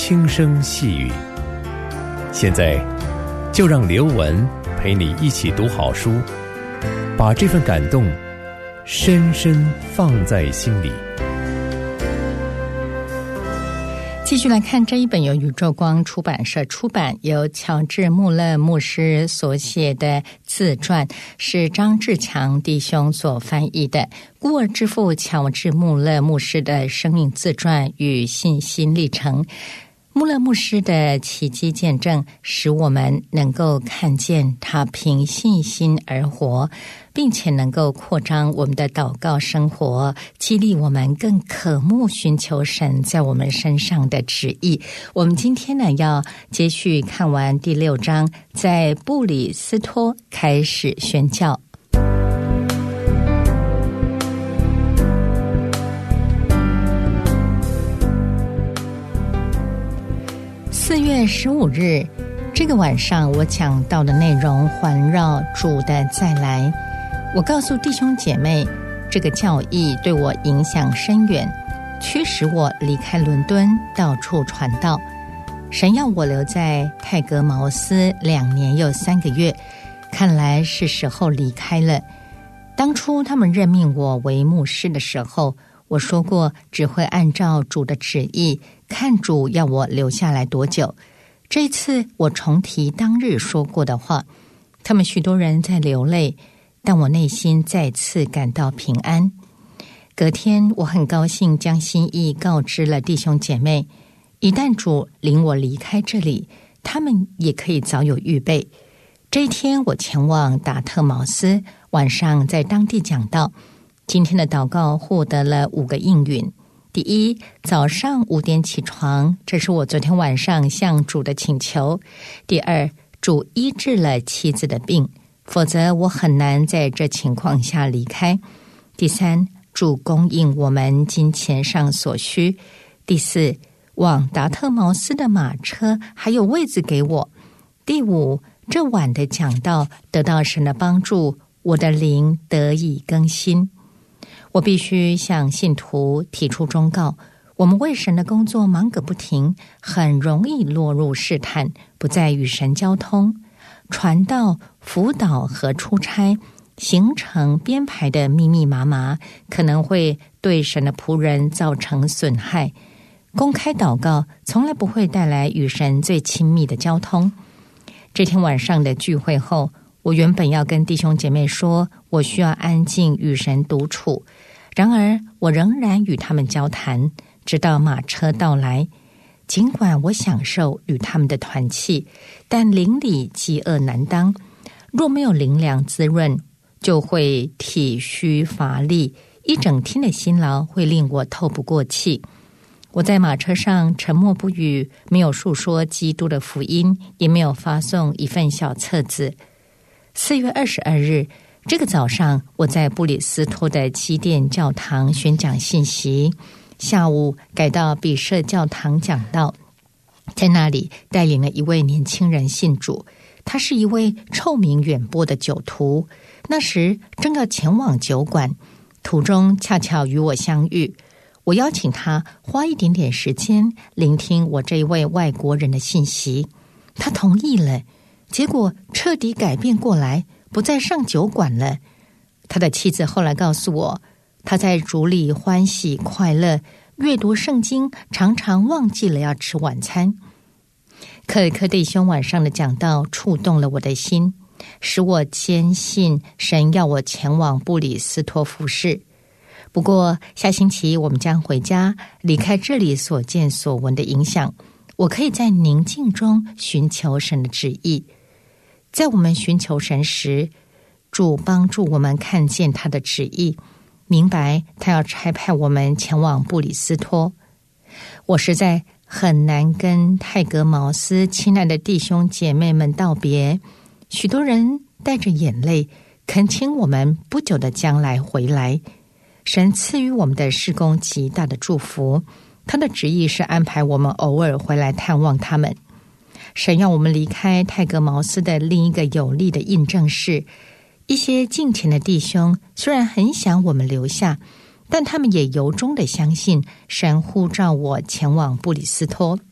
轻声细语。现在就让刘文陪你一起读好书，把这份感动深深放在心里。 继续来看这一本由宇宙光出版社出版，由乔治·穆勒牧师所写的自传，是张志强弟兄所翻译的。孤儿之父乔治·穆勒牧师的生命自传与信心历程。穆勒牧师的奇迹见证使我们能够看见他凭信心而活，并且能够扩张我们的祷告生活，激励我们更渴慕寻求神在我们身上的旨意。我们今天呢，要接续看完第6章，在布里斯托开始宣教。4月15日，这个晚上我讲到的内容环绕主的再来。我告诉弟兄姐妹，这个教义对我影响深远，驱使我离开伦敦，到处传道。神要我留在泰格茅斯2年又3个月，看来是时候离开了。当初他们任命我为牧师的时候，我说过只会按照主的旨意，看主要我留下来多久。这次我重提当日说过的话，他们许多人在流泪，但我内心再次感到平安。隔天我很高兴将心意告知了弟兄姐妹，一旦主领我离开这里，他们也可以早有预备。这一天我前往达特茅斯，晚上在当地讲道。今天的祷告获得了5个应允。第一，早上5点起床，这是我昨天晚上向主的请求。第二，主医治了妻子的病，否则我很难在这情况下离开。第三，主供应我们金钱上所需。第四，往达特茅斯的马车还有位子给我。第五，这晚的讲道得到神的帮助，我的灵得以更新。我必须向信徒提出忠告，我们为神的工作忙个不停，很容易落入试探，不再与神交通。传道、辅导和出差行程编排的密密麻麻，可能会对神的仆人造成损害。公开祷告从来不会带来与神最亲密的交通。这天晚上的聚会后，我原本要跟弟兄姐妹说，我需要安静与神独处。然而我仍然与他们交谈，直到马车到来。尽管我享受与他们的团契，但灵里饥饿难当。若没有灵粮滋润，就会体虚乏力，一整天的辛劳会令我透不过气。我在马车上沉默不语，没有述说基督的福音，也没有发送一份小册子。4月22日，这个早上，我在布里斯托的基甸教堂宣讲信息，下午改到比舍教堂讲道，在那里带领了一位年轻人信主。他是一位臭名远播的酒徒，那时正要前往酒馆，途中恰巧与我相遇。我邀请他花一点点时间聆听我这一位外国人的信息，他同意了，结果彻底改变过来，不再上酒馆了。他的妻子后来告诉我，他在主里欢喜快乐，阅读圣经，常常忘记了要吃晚餐。克里克弟兄晚上的讲道触动了我的心，使我坚信神要我前往布里斯托服事。不过下星期我们将回家，离开这里所见所闻的影响，我可以在宁静中寻求神的旨意。在我们寻求神时，主帮助我们看见他的旨意，明白他要差派我们前往布里斯托。我实在很难跟泰格茅斯亲爱的弟兄姐妹们道别，许多人带着眼泪恳请我们不久的将来回来。神赐予我们的事工极大的祝福，他的旨意是安排我们偶尔回来探望他们。神让我们离开泰格茅斯的另一个有力的印证是，一些敬虔的弟兄虽然很想我们留下，但他们也由衷的相信神呼召我前往布里斯托。